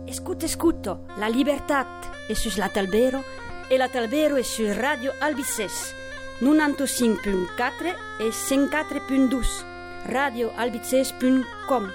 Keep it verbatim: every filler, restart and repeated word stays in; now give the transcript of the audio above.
Escuto, escuto, la libertat è sus la Talbero e la Talbero è su Radio Albices novantacinc punt quatre e cent quatre punt dos radio albices punt com.